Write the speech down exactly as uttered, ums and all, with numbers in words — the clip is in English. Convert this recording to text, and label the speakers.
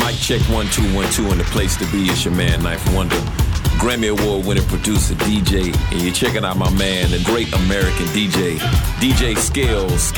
Speaker 1: Mic check one two one two, and the place to be is your man Knife Wonder, Grammy Award winning producer D J, and you're checking out my man, the great American D J, D J Scales.